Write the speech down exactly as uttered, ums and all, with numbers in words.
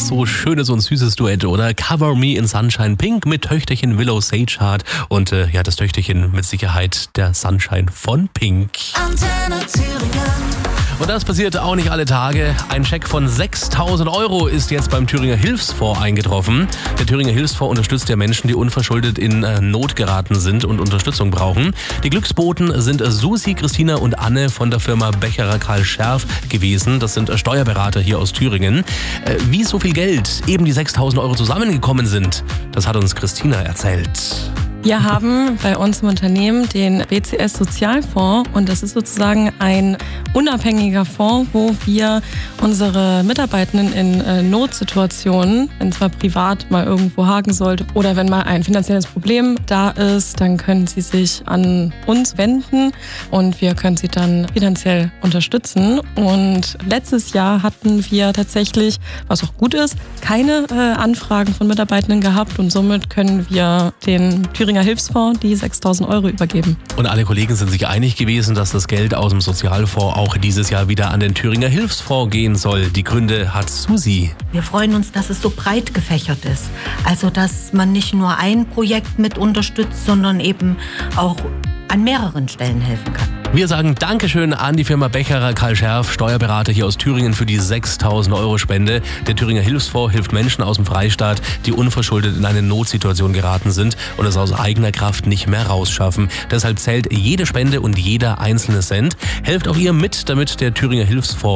so schönes und süßes Duett, oder? Cover Me in Sunshine Pink mit Töchterchen Willow Sage und äh, ja, das Töchterchen mit Sicherheit der Sunshine von Pink. Antenne Thüringen. Und das passiert auch nicht alle Tage. Ein Scheck von sechstausend Euro ist jetzt beim Thüringer Hilfsfonds eingetroffen. Der Thüringer Hilfsfonds unterstützt ja Menschen, die unverschuldet in äh, Not geraten sind und Unterstützung brauchen. Die Glücksboten sind Susi, Christina und Anne von der Firma Becherer Karl Scherf gewesen. Das sind äh, Steuerberater hier aus Thüringen. Äh, wie so viel Geld, eben die sechstausend Euro zusammengekommen sind, das hat uns Christina erzählt. Wir haben bei uns im Unternehmen den B C S Sozialfonds und das ist sozusagen ein unabhängiger Fonds, wo wir unsere Mitarbeitenden in äh, Notsituationen, wenn es mal privat mal irgendwo haken sollte oder wenn mal ein finanzielles Problem da ist, dann können sie sich an uns wenden und wir können sie dann finanziell unterstützen. Und letztes Jahr hatten wir tatsächlich, was auch gut ist, keine äh, Anfragen von Mitarbeitenden gehabt und somit können wir den Thüringer Hilfsfonds die sechstausend Euro übergeben. Und alle Kollegen sind sich einig gewesen, dass das Geld aus dem Sozialfonds auch dieses Jahr wieder an den Thüringer Hilfsfonds gehen soll. Die Gründe hat Susi. Wir freuen uns, dass es so breit gefächert ist. Also, dass man nicht nur ein Projekt mit unterstützt, sondern eben auch an mehreren Stellen helfen kann. Wir sagen Dankeschön an die Firma Becherer Karl Scherf, Steuerberater hier aus Thüringen, für die sechstausend Euro Spende. Der Thüringer Hilfsfonds hilft Menschen aus dem Freistaat, die unverschuldet in eine Notsituation geraten sind und es aus eigener Kraft nicht mehr rausschaffen. Deshalb zählt jede Spende und jeder einzelne Cent. Helft auch ihr mit, damit der Thüringer Hilfsfonds